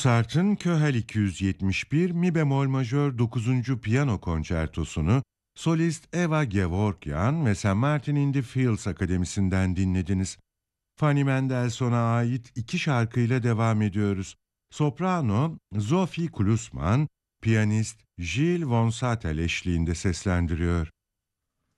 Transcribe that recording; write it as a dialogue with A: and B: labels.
A: Mozart'ın Köhel 271 mi bemol majör 9. piyano konçertosunu solist Eva Gevorkyan ve St. Martin in the Fields Akademisi'nden dinlediniz. Fanny Mendelssohn'a ait iki şarkıyla devam ediyoruz. Soprano Sophie Klusman, piyanist Gilles von Sattel eşliğinde seslendiriyor.